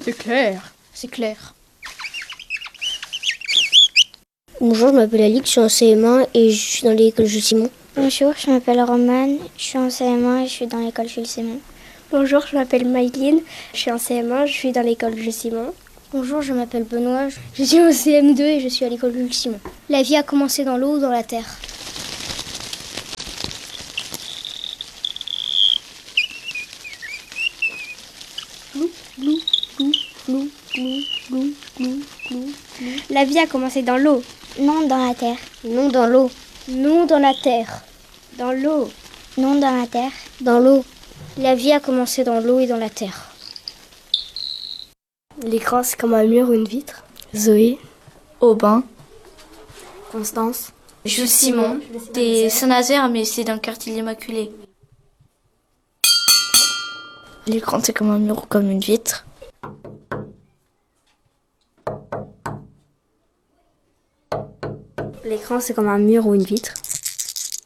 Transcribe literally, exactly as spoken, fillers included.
C'est clair. C'est clair. Bonjour, je m'appelle Alix, je suis en C M un et je suis dans l'école Jules Simon. Bonjour, je m'appelle Romane, je suis en C M un et je suis dans l'école Jules Simon. Bonjour, je m'appelle Maïline, je suis en C M un, je suis dans l'école Jules Simon. Bonjour, je m'appelle Benoît, je suis au C M deux et je suis à l'école Jules Simon. La vie a commencé dans l'eau ou dans la terre? Glou, glou, glou, glou, glou, glou, glou, glou, glou. La vie a commencé dans l'eau. Non, dans la terre. Non, dans l'eau. Non, dans la terre. Dans l'eau. Non, dans la terre. Dans l'eau. La vie a commencé dans l'eau et dans la terre. L'écran, c'est comme un mur ou une vitre. Zoé, Aubin, Constance, Jules Simon, c'est Saint-Nazaire, mais c'est dans le quartier de l'Immaculée. L'écran, c'est comme un mur ou comme une vitre. L'écran, c'est comme un mur ou une vitre.